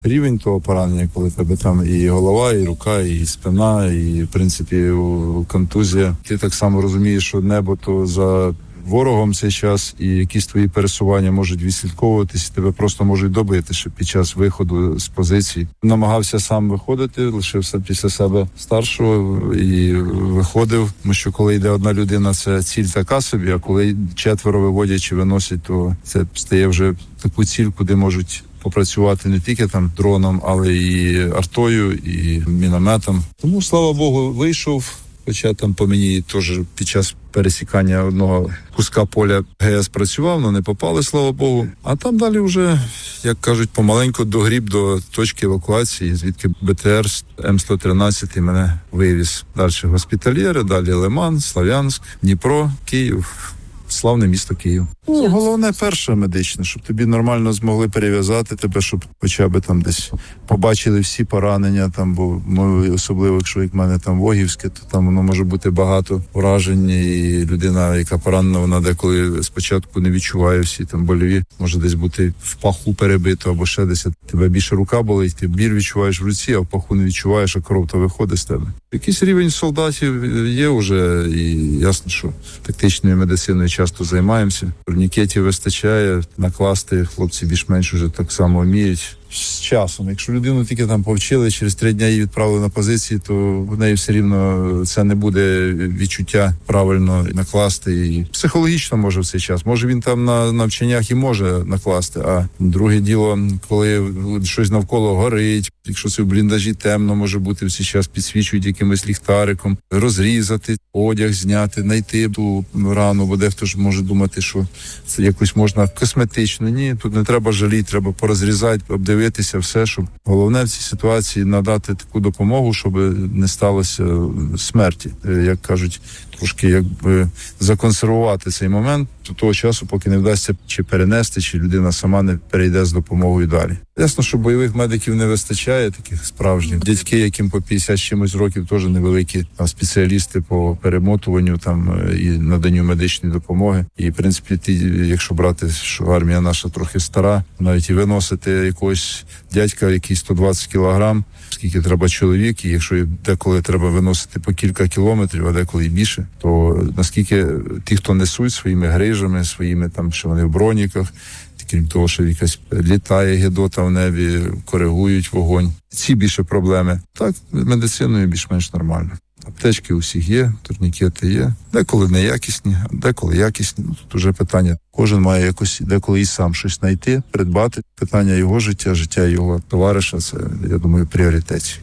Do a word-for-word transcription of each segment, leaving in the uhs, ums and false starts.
рівень того поранення, коли в тебе там і голова, і рука, і спина, і, в принципі, контузія. Ти так само розумієш, що небо то за ворогом цей час, і якісь твої пересування можуть відслідковуватись, тебе просто можуть добити, що під час виходу з позиції. Намагався сам виходити, лишився після себе старшого і виходив, тому що коли йде одна людина, це ціль така собі, а коли четверо виводять чи виносять, то це стає вже таку ціль, куди можуть попрацювати не тільки там дроном, але і артою, і мінометом. Тому, слава Богу, вийшов. Хоча там по мені теж під час пересікання одного куска поля ГС працював, але не попали, слава Богу. А там далі вже, як кажуть, помаленьку догріб до точки евакуації, звідки БТР М сто тринадцять мене вивіз. Далі госпітальєри, далі Лиман, Слов'янськ, Дніпро, Київ. Славне місто Київ. Ну, головне перше медичне, щоб тобі нормально змогли перев'язати тебе, щоб хоча б там десь побачили всі поранення, там, бо ми, особливо, якщо як в мене там Вогівське, то там воно може бути багато уражень, і людина, яка поранена, вона деколи спочатку не відчуває всі там больові, може десь бути в паху перебито або ще десь. Тебе більше рука болить, ти біль відчуваєш в руці, а в паху не відчуваєш, а кров то виходить з тебе. Якийсь рівень солдатів є вже, і ясно, що тактичною медициною часто займаємося. Турнікетів вистачає, накласти хлопці більш-менш вже так само вміють. З часом, якщо людину тільки там повчили, через три дні її відправили на позиції, то в неї все рівно це не буде відчуття правильно накласти. І психологічно може в цей час. Може він там на навчаннях і може накласти, а друге діло, коли щось навколо горить, якщо це в бліндажі темно, може бути в цей час підсвічують якимось ліхтариком, розрізати, одяг зняти, знайти ту рану, бо дехто ж може думати, що це якось можна косметично. Ні, тут не треба жаліти, треба порозрізати, обдивитися все, щоб головне в цій ситуації надати таку допомогу, щоб не сталося смерті. Як кажуть, трошки якби законсервувати цей момент до того часу, поки не вдасться чи перенести, чи людина сама не перейде з допомогою далі. Ясно, що бойових медиків не вистачає, таких справжніх. Дядьки, яким по п'ятдесят чимось років, теж невеликі там спеціалісти по перемотуванню там і наданню медичної допомоги. І, в принципі, ті, якщо брати, що армія наша трохи стара, навіть і виносити якогось дядька, який сто двадцять кілограм, скільки треба чоловік, і якщо деколи треба виносити по кілька кілометрів, а деколи і більше, то наскільки ті, хто несуть своїми грижами, своїми там, що вони в броніках, крім того, що якась літає гедота в небі, коригують вогонь. Ці більше проблеми. Так, медициною більш-менш нормально. Аптечки у всіх є, турнікети є. Деколи неякісні, а деколи якісні. Ну, тут вже питання. Кожен має якось деколи і сам щось знайти, придбати. Питання його життя, життя його товариша – це, я думаю, пріоритет.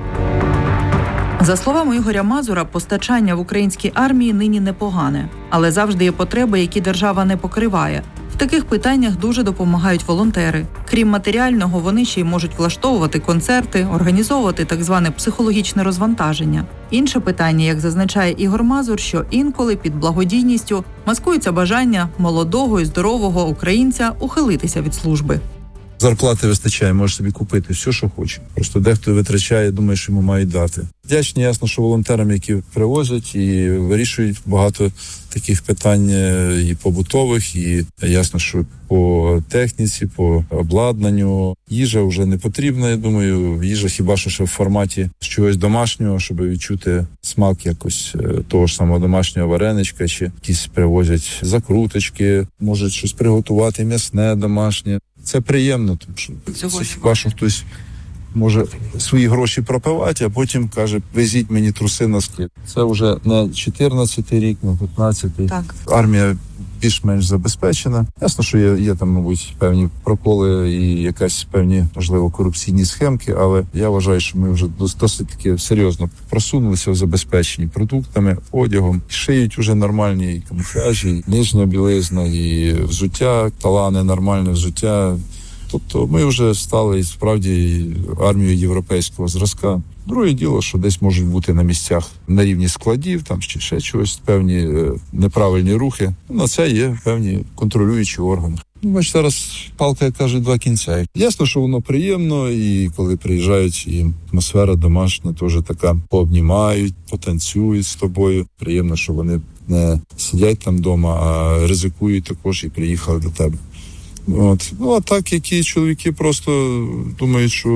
За словами Ігоря Мазура, постачання в українській армії нині непогане. Але завжди є потреби, які держава не покриває. В таких питаннях дуже допомагають волонтери. Крім матеріального, вони ще й можуть влаштовувати концерти, організовувати так зване психологічне розвантаження. Інше питання, як зазначає Ігор Мазур, що інколи під благодійністю маскується бажання молодого і здорового українця ухилитися від служби. Зарплати вистачає, можеш собі купити все, що хоче. Просто дехто витрачає, думає, що йому мають дати. Вдячні, ясно, що волонтерам, які привозять і вирішують багато таких питань і побутових, і ясно, що по техніці, по обладнанню. Їжа вже не потрібна, я думаю. Їжа хіба що ще в форматі чогось домашнього, щоб відчути смак якось того ж самого домашнього вареничка, чи якісь привозять закруточки, можуть щось приготувати м'ясне, домашнє. Це приємно, тому що це хіба що хтось може свої гроші пропивати, а потім каже, везіть мені труси, носки. Це вже не чотирнадцятий рік, не п'ятнадцятий. Так. Армія більш-менш забезпечена. Ясно, що є, є там, мабуть, певні проколи і якась певні, можливо, корупційні схемки, але я вважаю, що ми вже досить таки серйозно просунулися в забезпеченні продуктами, одягом. Шиють уже нормальні і камуфляжі, і нижня білизна, і взуття, талани, нормальне взуття. Тобто ми вже стали справді армією європейського зразка. Друге діло, що десь можуть бути на місцях на рівні складів, там ще, ще чогось, певні е, неправильні рухи. На це є певні контролюючі органи. Ну, бач, зараз палка, як кажуть, два кінця. Ясно, що воно приємно, і коли приїжджають, і атмосфера домашня теж така, пообнімають, потанцюють з тобою. Приємно, що вони не сидять там вдома, а ризикують також і приїхали до тебе. От. Ну, а так, які чоловіки просто думають, що